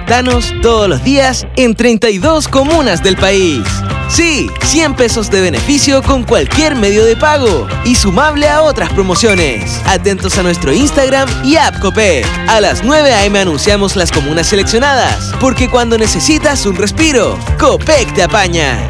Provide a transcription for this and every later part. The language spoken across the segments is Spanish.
Visítanos todos los días en 32 comunas del país. Sí, 100 pesos de beneficio con cualquier medio de pago y sumable a otras promociones. Atentos a nuestro Instagram y app Copec. A las 9 a.m. anunciamos las comunas seleccionadas, porque cuando necesitas un respiro, Copec te apaña.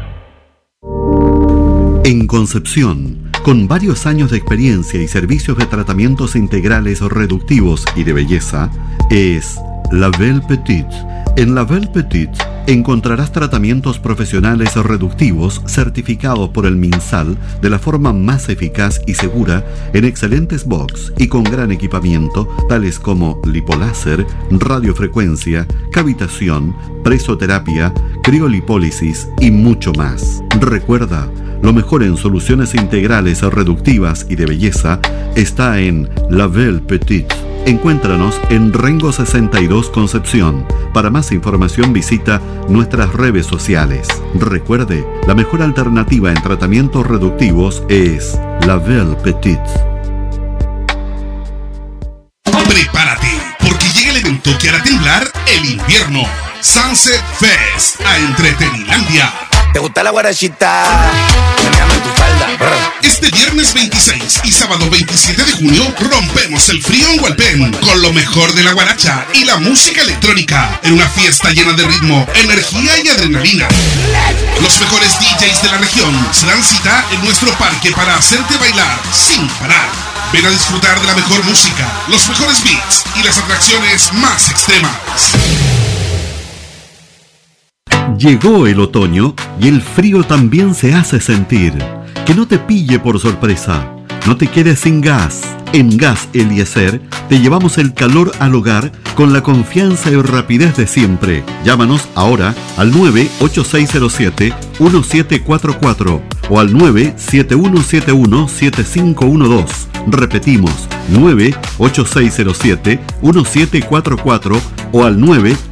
En Concepción, con varios años de experiencia y servicios de tratamientos integrales o reductivos y de belleza, es La Belle Petite. En La Belle Petite encontrarás tratamientos profesionales o reductivos certificados por el MinSal de la forma más eficaz y segura, en excelentes box y con gran equipamiento, tales como lipoláser, radiofrecuencia, cavitación, presoterapia, criolipólisis y mucho más. Recuerda, lo mejor en soluciones integrales o reductivas y de belleza está en La Belle Petite. Encuéntranos en Rengo 62 Concepción. Para más información visita nuestras redes sociales. Recuerde, la mejor alternativa en tratamientos reductivos es La Belle Petite. Prepárate, porque llega el evento que hará temblar el invierno. Sunset Fest a Entretenilandia. ¿Te gusta la guarachita? Meneame tu falda. Este viernes 26 y sábado 27 de junio rompemos el frío en Hualpén con lo mejor de la guaracha y la música electrónica en una fiesta llena de ritmo, energía y adrenalina. Los mejores DJs de la región se dan cita en nuestro parque para hacerte bailar sin parar. Ven a disfrutar de la mejor música, los mejores beats y las atracciones más extremas. Llegó el otoño y el frío también se hace sentir. Que no te pille por sorpresa. No te quedes sin gas. En Gas Eliezer te llevamos el calor al hogar con la confianza y rapidez de siempre. Llámanos ahora al 98607-1744 o al 97171-7512. Repetimos, 98607-1744 o al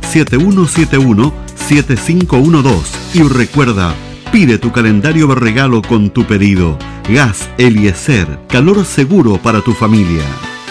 97171-7512. Y recuerda, pide tu calendario de regalo con tu pedido. Gas Eliezer, calor seguro para tu familia.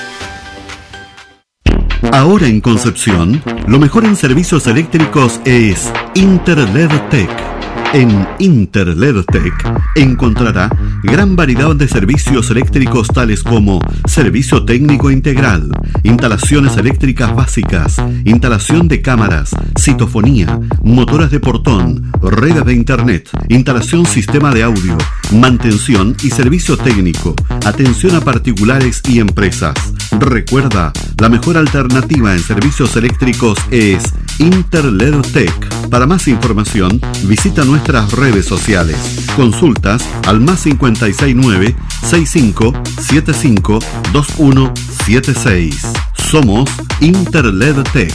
Ahora en Concepción, lo mejor en servicios eléctricos es Interledtech. En Interledtech encontrará gran variedad de servicios eléctricos tales como servicio técnico integral, instalaciones eléctricas básicas, instalación de cámaras, citofonía, motores de portón, redes de internet, instalación sistema de audio, mantención y servicio técnico, atención a particulares y empresas. Recuerda, la mejor alternativa en servicios eléctricos es Interledtech. Para más información, visita nuestras redes sociales. Consultas al +569 6575 2176. Somos Interledtech.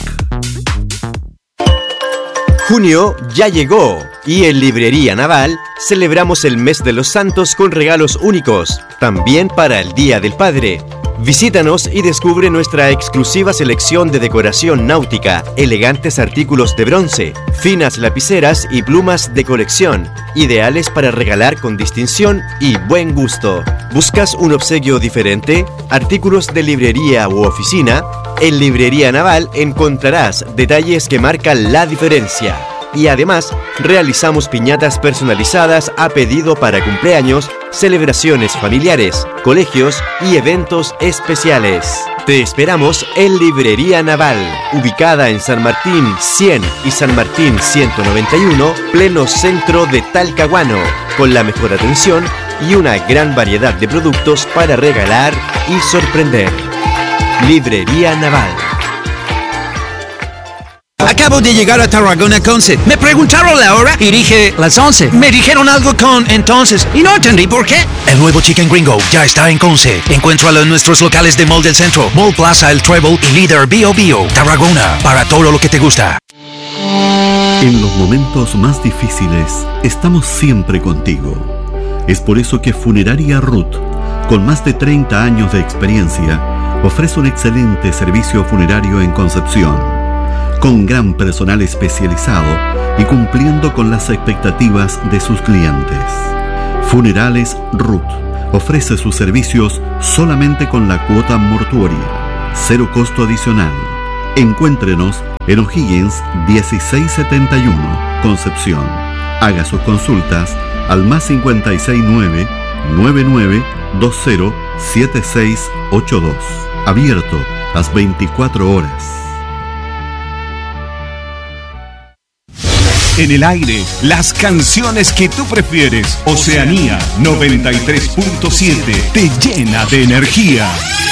Junio ya llegó y en Librería Naval celebramos el mes de los santos con regalos únicos, también para el Día del Padre. Visítanos y descubre nuestra exclusiva selección de decoración náutica, elegantes artículos de bronce, finas lapiceras y plumas de colección, ideales para regalar con distinción y buen gusto. ¿Buscas un obsequio diferente? ¿Artículos de librería u oficina? En Librería Naval encontrarás detalles que marcan la diferencia. Y además, realizamos piñatas personalizadas a pedido para cumpleaños, celebraciones familiares, colegios y eventos especiales. Te esperamos en Librería Naval, ubicada en San Martín 100 y San Martín 191, pleno centro de Talcahuano, con la mejor atención y una gran variedad de productos para regalar y sorprender. Librería Naval. Acabo de llegar a Tarragona Conce. Me preguntaron la hora y dije las 11. Me dijeron algo con entonces y no entendí por qué. El nuevo Chicken Gringo ya está en Conce. Encuéntralo en nuestros locales de Mall del Centro, Mall Plaza El Treble y Líder Bio Bio. Tarragona, para todo lo que te gusta. En los momentos más difíciles, estamos siempre contigo. Es por eso que Funeraria Ruth, con más de 30 años de experiencia, ofrece un excelente servicio funerario en Concepción, con gran personal especializado y cumpliendo con las expectativas de sus clientes. Funerales Ruth ofrece sus servicios solamente con la cuota mortuoria, 0 costo adicional. Encuéntrenos en O'Higgins 1671, Concepción. Haga sus consultas al más 569 9920 7682. Abierto las 24 horas. En el aire, las canciones que tú prefieres. Oceanía 93.7 te llena de energía.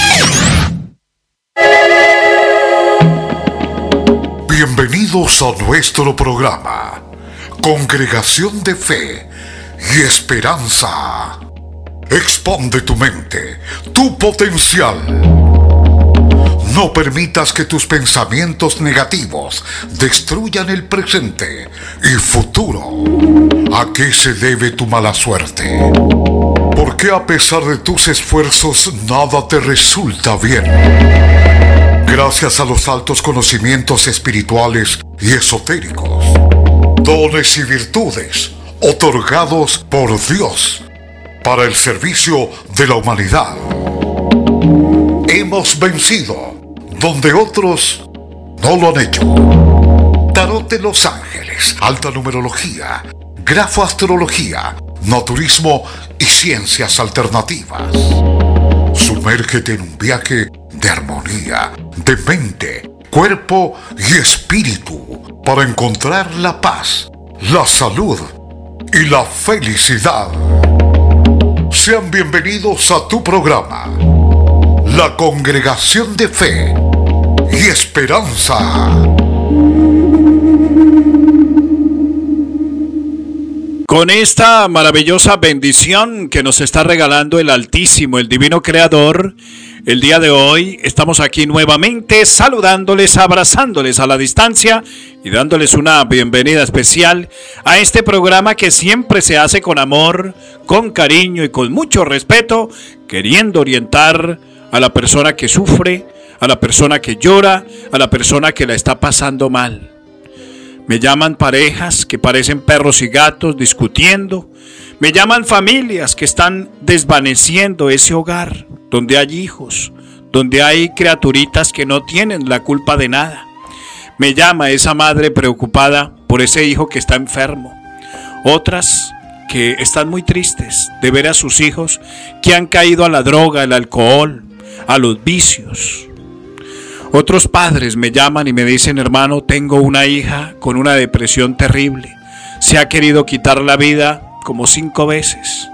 Bienvenidos a nuestro programa, Congregación de Fe y Esperanza. Expande tu mente, tu potencial. No permitas que tus pensamientos negativos destruyan el presente y futuro. ¿A qué se debe tu mala suerte? ¿Por qué a pesar de tus esfuerzos nada te resulta bien? Gracias a los altos conocimientos espirituales y esotéricos, dones y virtudes otorgados por Dios para el servicio de la humanidad, hemos vencido donde otros no lo han hecho. Tarot de los Ángeles, alta numerología, grafoastrología, naturismo y ciencias alternativas. Sumérgete en un viaje de armonía, de mente, cuerpo y espíritu para encontrar la paz, la salud y la felicidad. Sean bienvenidos a tu programa, la Congregación de Fe y Esperanza. Con esta maravillosa bendición que nos está regalando el Altísimo, el Divino Creador, el día de hoy estamos aquí nuevamente saludándoles, abrazándoles a la distancia y dándoles una bienvenida especial a este programa que siempre se hace con amor, con cariño y con mucho respeto, queriendo orientar a la persona que sufre, a la persona que llora, a la persona que la está pasando mal. Me llaman parejas que parecen perros y gatos discutiendo. Me llaman familias que están desvaneciendo ese hogar donde hay hijos, donde hay criaturitas que no tienen la culpa de nada. Me llama esa madre preocupada por ese hijo que está enfermo. Otras que están muy tristes de ver a sus hijos que han caído a la droga, al alcohol, a los vicios. Otros padres me llaman y me dicen: hermano, tengo una hija con una depresión terrible. Se ha querido quitar la vida como 5 veces.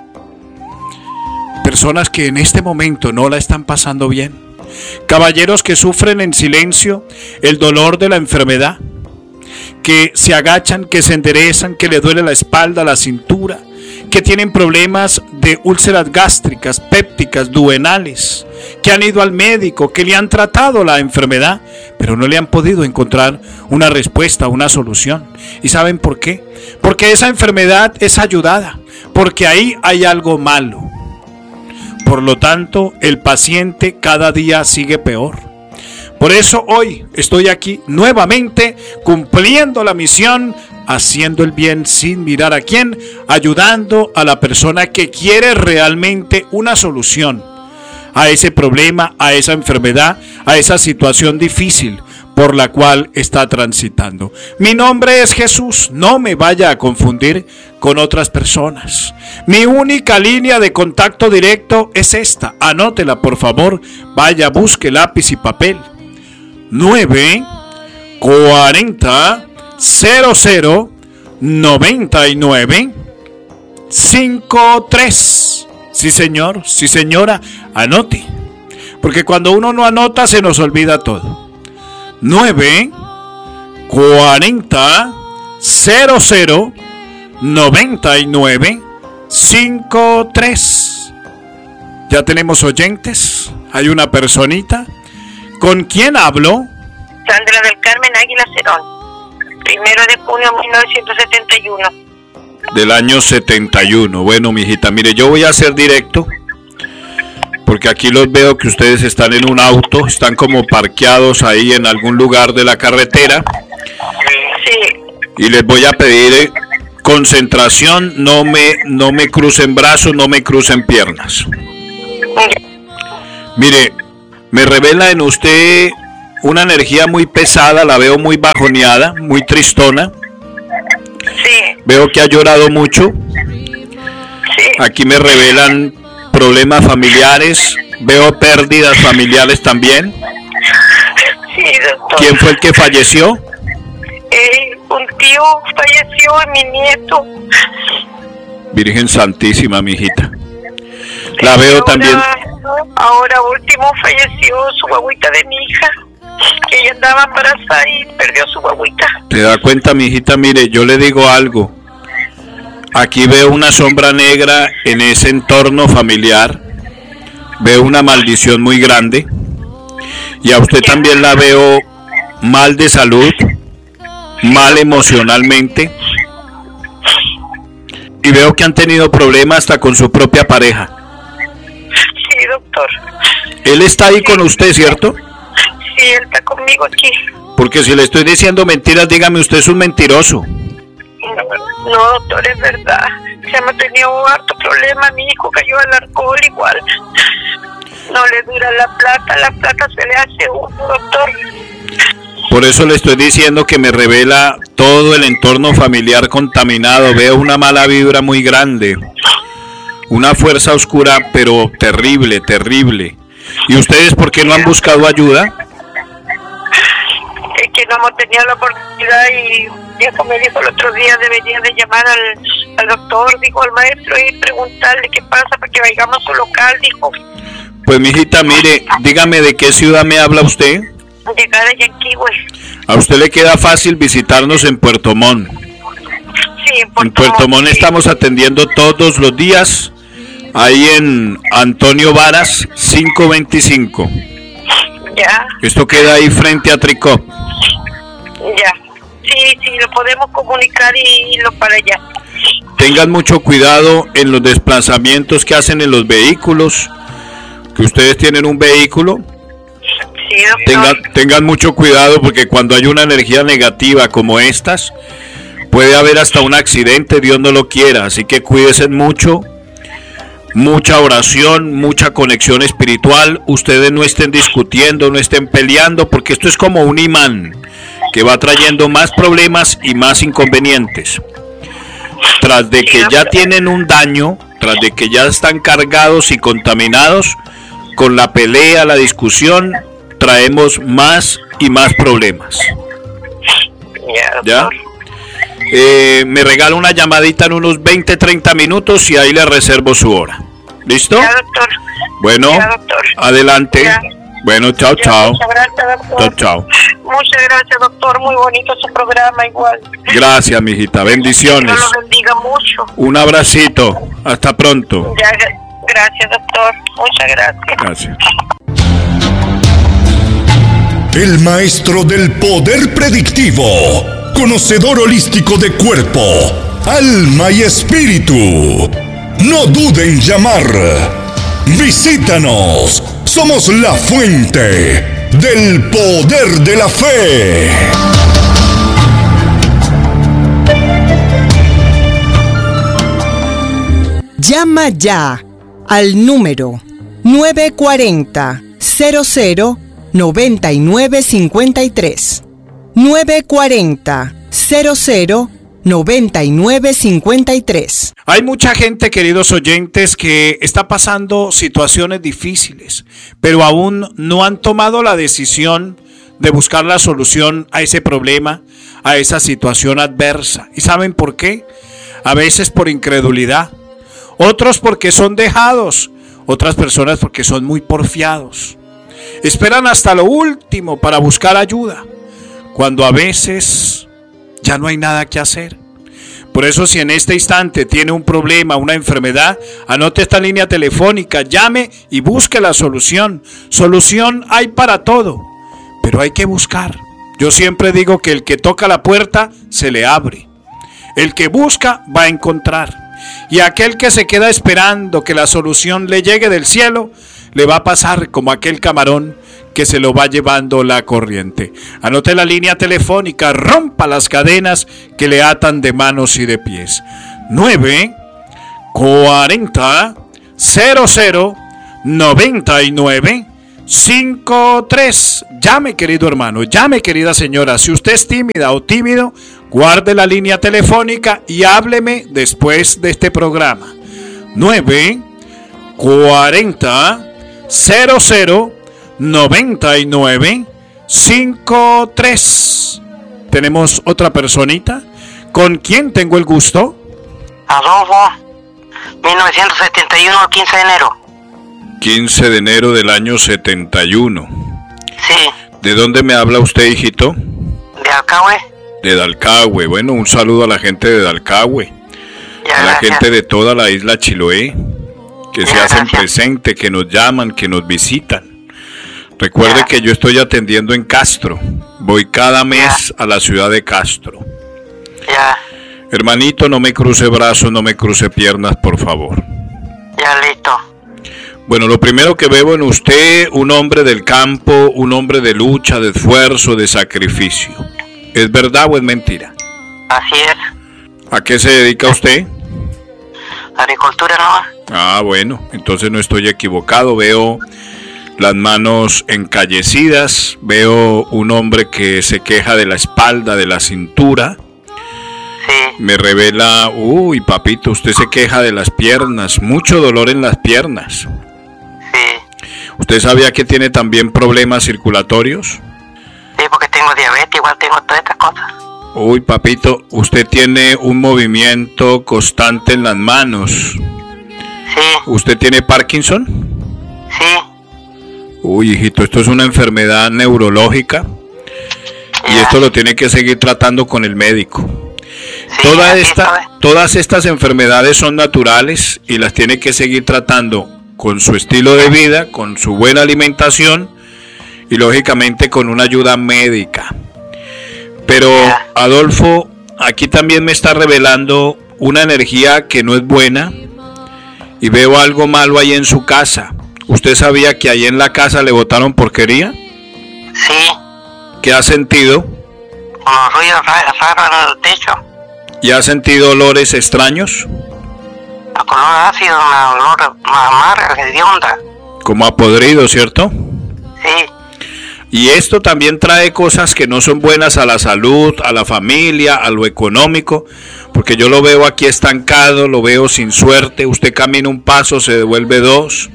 Personas que en este momento no la están pasando bien. Caballeros que sufren en silencio el dolor de la enfermedad. Que se agachan, que se enderezan, que le duele la espalda, la cintura. Que tienen problemas de úlceras gástricas, pépticas, duodenales, que han ido al médico, que le han tratado la enfermedad, pero no le han podido encontrar una respuesta, una solución. ¿Y saben por qué? Porque esa enfermedad es ayudada, porque ahí hay algo malo. Por lo tanto, el paciente cada día sigue peor. Por eso hoy estoy aquí nuevamente cumpliendo la misión, haciendo el bien sin mirar a quién, ayudando a la persona que quiere realmente una solución a ese problema, a esa enfermedad, a esa situación difícil por la cual está transitando. Mi nombre es Jesús, no me vaya a confundir con otras personas. Mi única línea de contacto directo es esta, anótela por favor, vaya, busque lápiz y papel. 940 00 99 53. Sí señor, sí señora, anote, porque cuando uno no anota se nos olvida todo. 940 00 99 53. Ya tenemos oyentes, hay una personita. ¿Con quién hablo? Sandra del Carmen Águila Cerón, 1 de junio de 1971. Del año 71. Bueno, mijita, mire, yo voy a ser directo, porque aquí los veo que ustedes están en un auto, están como parqueados ahí en algún lugar de la carretera. Sí. Y les voy a pedir concentración, no me crucen brazos, no me crucen piernas. Mire, me revela en usted una energía muy pesada, la veo muy bajoneada, muy tristona. Sí. Veo que ha llorado mucho. Sí. Aquí me revelan problemas familiares, veo pérdidas familiares también. Sí, doctor. ¿Quién fue el que falleció? Un tío falleció y mi nieto. Virgen Santísima, mi hijita. La veo también. Ahora último falleció su guagüita de mi hija. Ella andaba embarazada y perdió su guagüita. ¿Te da cuenta, mi hijita? Mire, yo le digo algo. Aquí veo una sombra negra en ese entorno familiar. Veo una maldición muy grande. Y a usted también la veo mal de salud, mal emocionalmente. Y veo que han tenido problemas hasta con su propia pareja. Sí, doctor. Él está ahí con usted, ¿cierto? Sí, él está conmigo aquí. Porque si le estoy diciendo mentiras, dígame, usted es un mentiroso. No, doctor, es verdad. Se ha tenido harto problema. Mi hijo cayó al alcohol igual. No le dura la plata se le hace uno, doctor. Por eso le estoy diciendo que me revela todo el entorno familiar contaminado. Veo una mala vibra muy grande. Una fuerza oscura, pero terrible, terrible. ¿Y ustedes por qué no han buscado ayuda? Es que no hemos tenido la oportunidad y viejo me dijo el otro día debería de llamar al doctor, dijo al maestro, y preguntarle qué pasa para que vayamos a su local, dijo. Pues mijita, mire, dígame de qué ciudad me habla usted. Llegar a Yanquihue. A usted le queda fácil visitarnos en Puerto Montt. Sí, en Puerto Montt estamos atendiendo todos los días. Ahí en Antonio Varas 525. Ya. Esto queda ahí frente a Tricop. Ya. Sí, lo podemos comunicar y irlo para allá. Tengan mucho cuidado en los desplazamientos que hacen en los vehículos. Que ustedes tienen un vehículo. Sí, doctor. Tengan mucho cuidado porque cuando hay una energía negativa como estas, puede haber hasta un accidente, Dios no lo quiera. Así que cuídense mucho. Mucha oración, mucha conexión espiritual. Ustedes no estén discutiendo, no estén peleando, porque esto es como un imán que va trayendo más problemas y más inconvenientes. Tras de que ya tienen un daño, tras de que ya están cargados y contaminados, con la pelea, la discusión, traemos más y más problemas. ¿Ya? Me regala una llamadita en unos 20-30 minutos y ahí le reservo su hora. ¿Listo? Ya, doctor. Bueno, ya, doctor. Adelante. Ya. Bueno, chao, Ya, chao. Muchas gracias, doctor. Chao. Muchas gracias, doctor. Muy bonito su programa igual. Gracias, mijita. Bendiciones. Dios lo bendiga mucho. Un abracito. Hasta pronto. Ya, gracias, doctor. Muchas gracias. Gracias. El maestro del poder predictivo, conocedor holístico de cuerpo, alma y espíritu. No dude en llamar. Visítanos. Somos la fuente del poder de la fe. Llama ya al número 940-00-9953. 940-00-9953. Hay mucha gente, queridos oyentes, que está pasando situaciones difíciles, pero aún no han tomado la decisión de buscar la solución a ese problema, a esa situación adversa. ¿Y saben por qué? A veces por incredulidad, otros porque son dejados, otras personas porque son muy porfiados. Esperan hasta lo último para buscar ayuda, cuando a veces ya no hay nada que hacer. Por eso, si en este instante tiene un problema, una enfermedad, anote esta línea telefónica, llame y busque la solución. Solución hay para todo, pero hay que buscar. Yo siempre digo que el que toca la puerta se le abre. El que busca va a encontrar. Y aquel que se queda esperando que la solución le llegue del cielo, le va a pasar como aquel camarón que se lo va llevando la corriente. Anote la línea telefónica, rompa las cadenas que le atan de manos y de pies. 940-00-99 53. Llame, querido hermano, llame, querida señora. Si usted es tímida o tímido, guarde la línea telefónica y hábleme después de este programa. 940 00 99 53. Tenemos otra personita. ¿Con quién tengo el gusto? Adolfo, 1971, 15 de enero. 15 de enero del año 71. Sí. ¿De dónde me habla usted, hijito? De Dalcahue. De Dalcahue. Bueno, un saludo a la gente de Dalcahue. A la gente de toda la isla Chiloé, que se hacen presente, que nos llaman, que nos visitan. Recuerde que yo estoy atendiendo en Castro. Voy cada mes a la ciudad de Castro. Hermanito, no me cruce brazos, no me cruce piernas, por favor. Ya, listo. Bueno, lo primero que veo en usted, un hombre del campo, un hombre de lucha, de esfuerzo, de sacrificio. ¿Es verdad o es mentira? Así es. ¿A qué se dedica usted? Agricultura, ¿no? Ah, bueno, entonces no estoy equivocado. Veo las manos encallecidas, veo un hombre que se queja de la espalda, de la cintura. Sí. Me revela, uy, papito, usted se queja de las piernas, mucho dolor en las piernas. Sí. ¿Usted sabía que tiene también problemas circulatorios? Sí, porque tengo diabetes, igual tengo todas estas cosas. Uy, papito, usted tiene un movimiento constante en las manos. Sí. ¿Usted tiene Parkinson? Sí. Uy, hijito, esto es una enfermedad neurológica y esto lo tiene que seguir tratando con el médico. Sí, todas estas enfermedades son naturales y las tiene que seguir tratando con su estilo de vida, con su buena alimentación y lógicamente con una ayuda médica. Pero Adolfo, aquí también me está revelando una energía que no es buena y veo algo malo ahí en su casa. ¿Usted sabía que ahí en la casa le botaron porquería? Sí. ¿Qué ha sentido? Como ruido raro en el techo. ¿Y ha sentido olores extraños? El color ácido, un olor amarga, hedionda. Como a podrido, ¿cierto? Sí. Y esto también trae cosas que no son buenas a la salud, a la familia, a lo económico, porque yo lo veo aquí estancado, lo veo sin suerte. Usted camina un paso, se devuelve dos.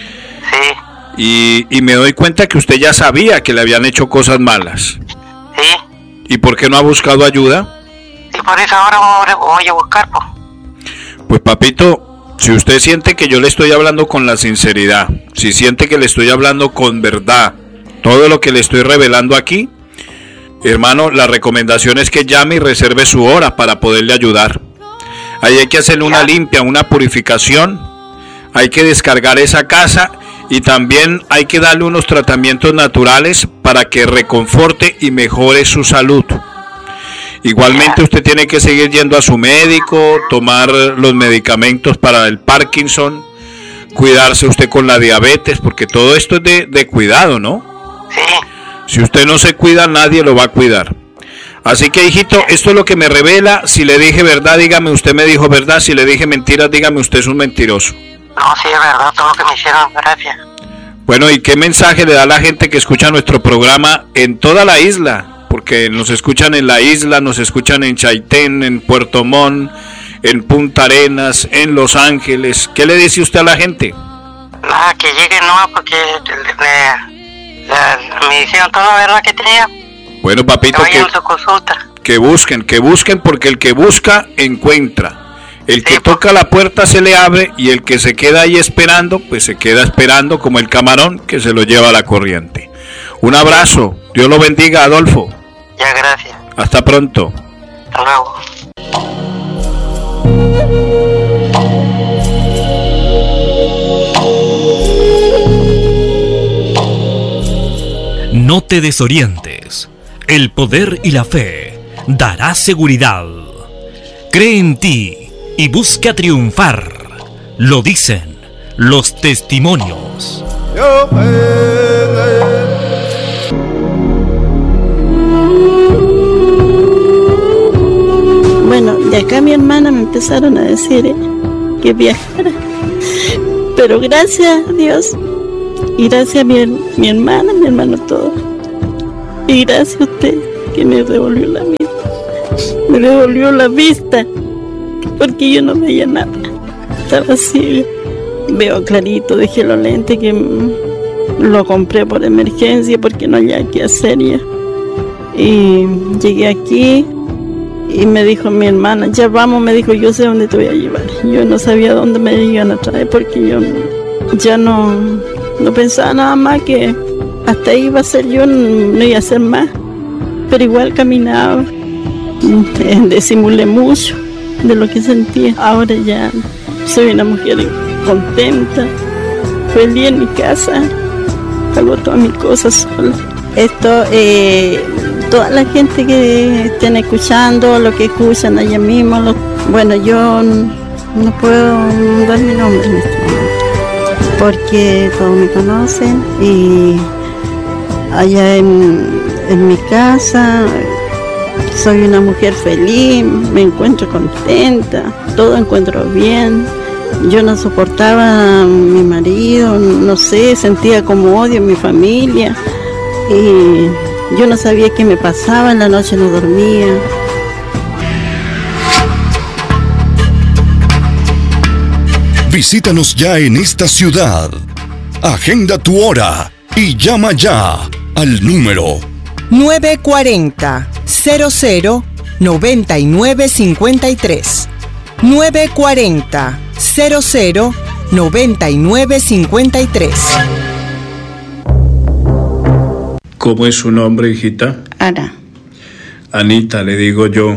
Sí. Y me doy cuenta que usted ya sabía que le habían hecho cosas malas. Sí. ¿Y por qué no ha buscado ayuda? Y por eso ahora voy a buscar, Pues papito, si usted siente que yo le estoy hablando con la sinceridad, si siente que le estoy hablando con verdad, todo lo que le estoy revelando aquí, hermano, la recomendación es que llame y reserve su hora para poderle ayudar. Ahí hay que hacerle una limpia, una purificación, hay que descargar esa casa y también hay que darle unos tratamientos naturales para que reconforte y mejore su salud. Igualmente usted tiene que seguir yendo a su médico, tomar los medicamentos para el Parkinson, cuidarse usted con la diabetes, porque todo esto es de cuidado, ¿no? Sí. Si usted no se cuida, nadie lo va a cuidar. Así que, hijito, esto es lo que me revela. Si le dije verdad, dígame usted me dijo verdad. Si le dije mentiras, dígame usted es un mentiroso. No, sí es verdad, todo lo que me hicieron, gracias. Bueno, ¿y qué mensaje le da a la gente que escucha nuestro programa en toda la isla? Porque nos escuchan en la isla, nos escuchan en Chaitén, en Puerto Montt, en Punta Arenas, en Los Ángeles. ¿Qué le dice usted a la gente? Nada, que lleguen, no, porque me hicieron toda la verdad que tenía. Bueno, papito, que busquen, porque el que busca, encuentra. El que toca la puerta se le abre y el que se queda ahí esperando, pues se queda esperando como el camarón que se lo lleva a la corriente. Un abrazo, Dios lo bendiga, Adolfo. Ya, gracias. Hasta pronto. Hasta luego. No te desorientes. El poder y la fe dará seguridad. Cree en ti y busca triunfar. Lo dicen los testimonios. Bueno, de acá mi hermana me empezaron a decir que viajara. Pero gracias a Dios Y gracias a mi hermana, mi hermano, todo. Y gracias a usted que me devolvió la vida. Me devolvió la vista. Porque yo no veía nada. Estaba ciega. Veo clarito, dejé los lentes que lo compré por emergencia porque no había qué hacer ya. Y llegué aquí y me dijo mi hermana, ya vamos, me dijo, yo sé dónde te voy a llevar. Yo no sabía dónde me iban a traer porque yo ya no pensaba nada más, que hasta ahí iba a ser yo, no iba a hacer más. Pero igual caminaba, disimulé mucho de lo que sentía. Ahora ya soy una mujer contenta, feliz en mi casa, hago todas mis cosas sola. Esto, toda la gente que estén escuchando, lo que escuchan allá mismo, bueno, yo no puedo dar mi nombre en este momento, porque todos me conocen y allá en mi casa soy una mujer feliz, me encuentro contenta, todo encuentro bien. Yo no soportaba a mi marido, no sé, sentía como odio en mi familia y yo no sabía qué me pasaba, en la noche no dormía. Visítanos ya en esta ciudad. Agenda tu hora y llama ya al número 940-00-9953. 940-00-9953. ¿Cómo es su nombre, hijita? Ana. Anita, le digo yo.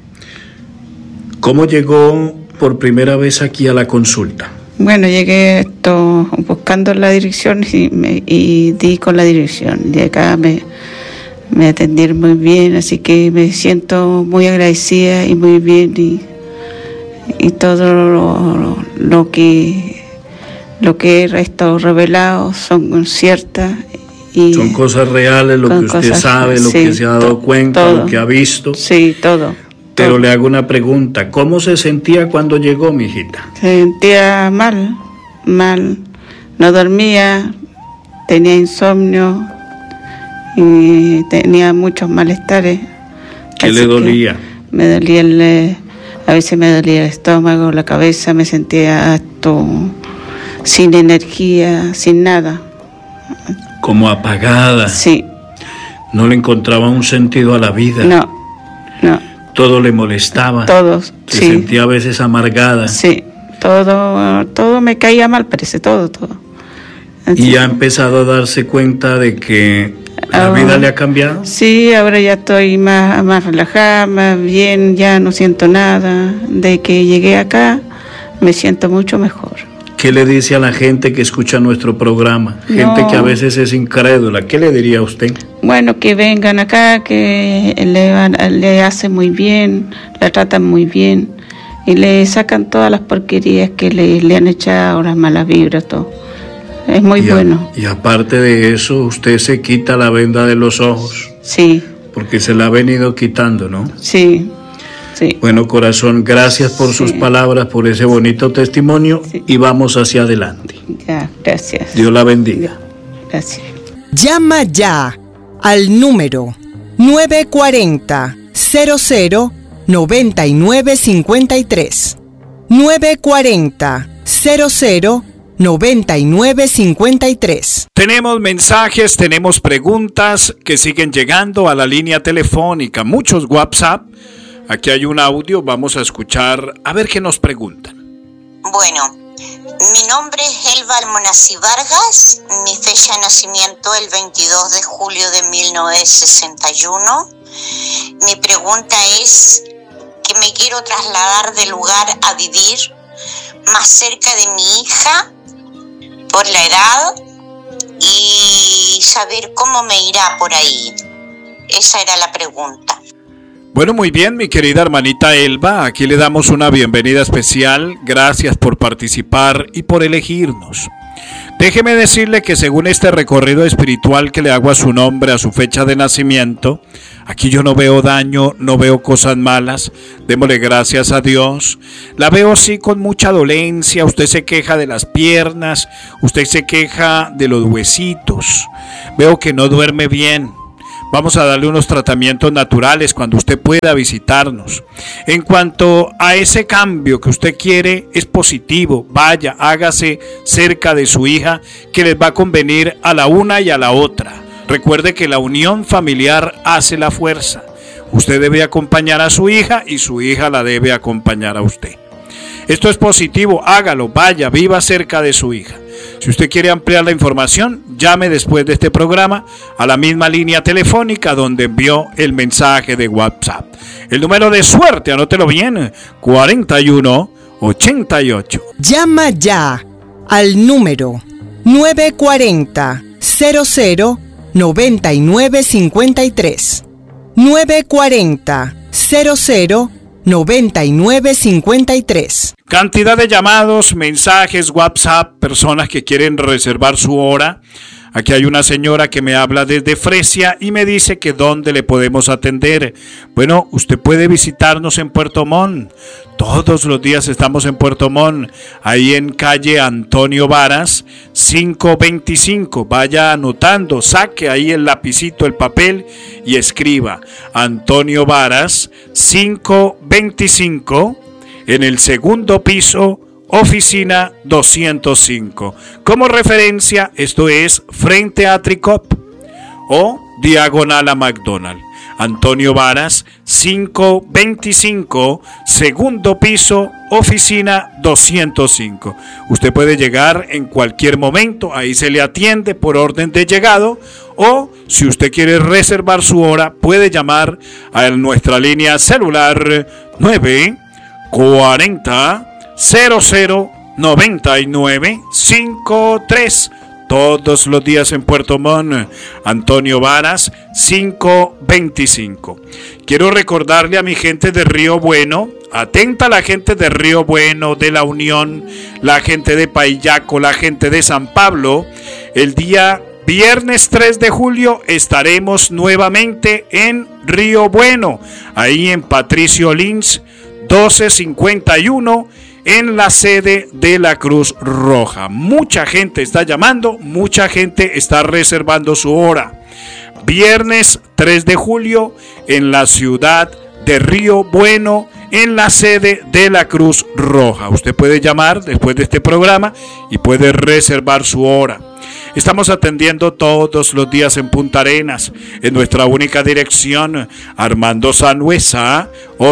¿Cómo llegó por primera vez aquí a la consulta? Bueno, llegué buscando la dirección y di con la dirección. De acá me atendieron muy bien, así que me siento muy agradecida y muy bien, y todo lo que he estado revelado son ciertas. Y son cosas reales, lo que usted sabe, lo que se ha dado cuenta, todo, lo que ha visto. Sí, todo. Pero todo. Le hago una pregunta, ¿cómo se sentía cuando llegó, mi hijita? Se sentía mal, no dormía, tenía insomnio y tenía muchos malestares. ¿Qué le dolía? Me dolía a veces me dolía el estómago, la cabeza, me sentía sin energía, sin nada. Como apagada. Sí. No le encontraba un sentido a la vida. No. Todo le molestaba. Todo, Se sentía a veces amargada. Sí, todo me caía mal, parece, todo. Así. ¿Y ha empezado a darse cuenta de que la vida le ha cambiado? Sí, ahora ya estoy más relajada, más bien, ya no siento nada. De que llegué acá, me siento mucho mejor. ¿Qué le dice a la gente que escucha nuestro programa? Gente que a veces es incrédula. ¿Qué le diría a usted? Bueno, que vengan acá, que le hacen muy bien, la tratan muy bien y le sacan todas las porquerías que le han echado, las malas vibras, todo. Es muy bueno. Y aparte de eso, usted se quita la venda de los ojos. Sí. Porque se la ha venido quitando, ¿no? Sí. Sí. Bueno, corazón, gracias por sus palabras, por ese bonito testimonio, y vamos hacia adelante. Ya, gracias. Dios la bendiga. Gracias. Llama ya al número 940-00-9953. 940-00-9953. Tenemos mensajes, tenemos preguntas que siguen llegando a la línea telefónica, muchos WhatsApp. Aquí hay un audio, vamos a escuchar, a ver qué nos preguntan. Bueno, mi nombre es Elba Almonací Vargas, mi fecha de nacimiento el 22 de julio de 1961. Mi pregunta es que me quiero trasladar de lugar a vivir más cerca de mi hija por la edad y saber cómo me irá por ahí. Esa era la pregunta. Bueno, muy bien, mi querida hermanita Elba, aquí le damos una bienvenida especial. Gracias por participar y por elegirnos. Déjeme decirle que según este recorrido espiritual que le hago a su nombre, a su fecha de nacimiento, Aquí yo no veo daño, no veo cosas malas. Démosle gracias a Dios. La veo así con mucha dolencia. Usted se queja de las piernas, usted se queja de los huesitos. Veo que no duerme bien. Vamos a darle unos tratamientos naturales cuando usted pueda visitarnos. En cuanto a ese cambio que usted quiere, es positivo. Vaya, hágase cerca de su hija, que les va a convenir a la una y a la otra. Recuerde que la unión familiar hace la fuerza. Usted debe acompañar a su hija y su hija la debe acompañar a usted. Esto es positivo, hágalo, vaya, viva cerca de su hija. Si usted quiere ampliar la información, llame después de este programa a la misma línea telefónica donde envió el mensaje de WhatsApp. El número de suerte, anótelo bien, 4188. Llama ya al número 940 00 9953. 940 00 9953. Cantidad de llamados, mensajes, WhatsApp, personas que quieren reservar su hora. Aquí hay una señora que me habla desde Fresia y me dice que dónde le podemos atender. Bueno, usted puede visitarnos en Puerto Montt. Todos los días estamos en Puerto Montt, ahí en calle Antonio Varas, 525. Vaya anotando, saque ahí el lapicito, el papel y escriba Antonio Varas, 525, en el segundo piso, oficina 205. Como referencia, esto es frente a Tricop o diagonal a McDonald's. Antonio Varas, 525, segundo piso, oficina 205. Usted puede llegar en cualquier momento, ahí se le atiende por orden de llegado, o si usted quiere reservar su hora, puede llamar a nuestra línea celular 940 00 9953. Todos los días en Puerto Montt, Antonio Varas, 525. Quiero recordarle a mi gente de Río Bueno, atenta a la gente de Río Bueno, de La Unión, la gente de Paillaco, la gente de San Pablo. El día viernes 3 de julio estaremos nuevamente en Río Bueno, ahí en Patricio Lins, 1251. En la sede de la Cruz Roja. Mucha gente está llamando, mucha gente está reservando su hora. Viernes 3 de julio en la ciudad de Río Bueno, en la sede de la Cruz Roja. Usted puede llamar después de este programa y puede reservar su hora. Estamos atendiendo todos los días en Punta Arenas, en nuestra única dirección, Armando Sanhueza,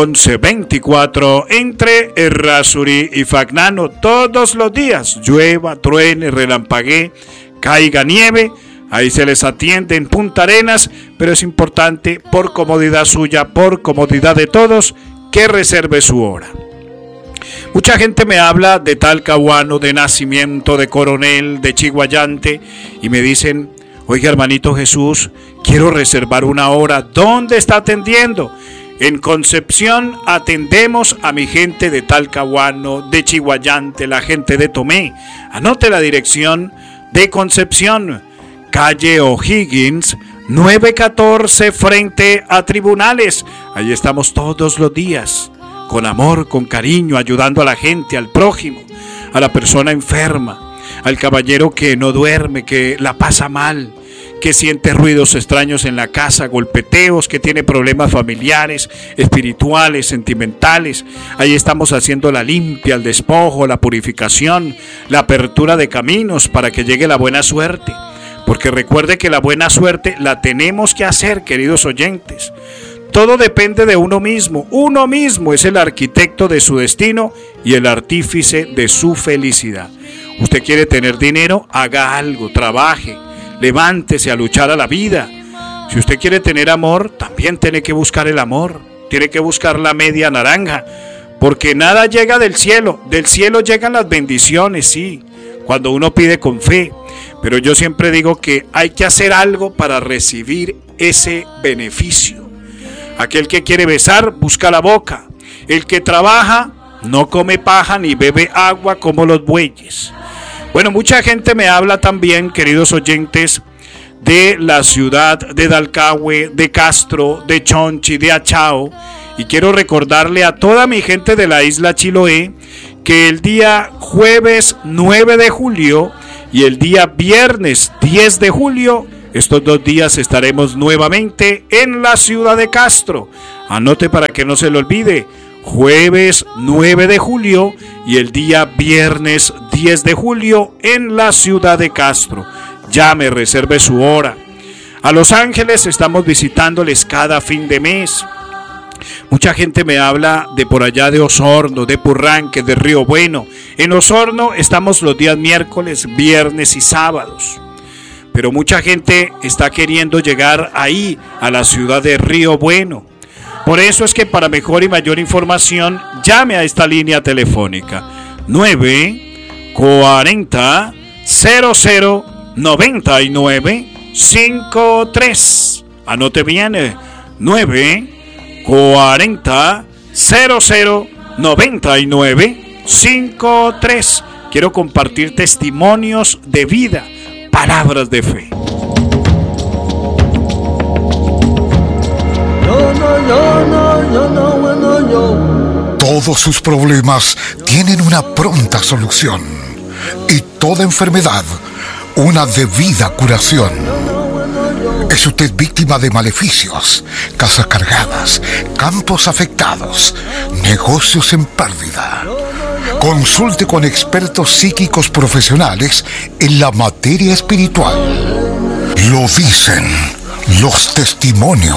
1124, entre Errázuri y Fagnano. Todos los días, llueva, truene, relampaguee, caiga nieve, ahí se les atiende en Punta Arenas, pero es importante, por comodidad suya, por comodidad de todos, que reserve su hora. Mucha gente me habla de Talcahuano, de Nacimiento, de Coronel, de Chiguayante y me dicen, oiga hermanito Jesús, quiero reservar una hora. ¿Dónde está atendiendo? En Concepción atendemos a mi gente de Talcahuano, de Chiguayante, la gente de Tomé. Anote la dirección de Concepción, calle O'Higgins, 914 frente a Tribunales. Ahí estamos todos los días. Con amor, con cariño, ayudando a la gente, al prójimo, a la persona enferma, al caballero que no duerme, que la pasa mal, que siente ruidos extraños en la casa, golpeteos, que tiene problemas familiares, espirituales, sentimentales. Ahí estamos haciendo la limpia, el despojo, la purificación, la apertura de caminos para que llegue la buena suerte. Porque recuerde que la buena suerte la tenemos que hacer, queridos oyentes. Todo depende de uno mismo. Uno mismo es el arquitecto de su destino y el artífice de su felicidad. Usted quiere tener dinero, haga algo, trabaje, levántese a luchar a la vida. Si usted quiere tener amor, también tiene que buscar el amor. Tiene que buscar la media naranja, porque nada llega del cielo. Del cielo llegan las bendiciones, sí, cuando uno pide con fe. Pero yo siempre digo que hay que hacer algo para recibir ese beneficio. Aquel que quiere besar, busca la boca. El que trabaja, no come paja ni bebe agua como los bueyes. Bueno, mucha gente me habla también, queridos oyentes, de la ciudad de Dalcahue, de Castro, de Chonchi, de Achao. Y quiero recordarle a toda mi gente de la isla Chiloé que el día jueves 9 de julio y el día viernes 10 de julio, estos 2 días estaremos nuevamente en la ciudad de Castro. Anote para que no se lo olvide, jueves 9 de julio y el día viernes 10 de julio en la ciudad de Castro. Llame, reserve su hora. A Los Ángeles estamos visitándoles cada fin de mes. Mucha gente me habla de por allá de Osorno, de Purranque, de Río Bueno. En Osorno estamos los días miércoles, viernes y sábados. Pero mucha gente está queriendo llegar ahí, a la ciudad de Río Bueno. Por eso es que para mejor y mayor información, llame a esta línea telefónica 940 00 99 53. Anote bien, 940 00 99 53. Quiero compartir testimonios de vida, palabras de fe. Todos sus problemas tienen una pronta solución y toda enfermedad una debida curación. ¿Es usted víctima de maleficios, casas cargadas, campos afectados, negocios en pérdida? Consulte con expertos psíquicos profesionales en la materia espiritual. Lo dicen los testimonios.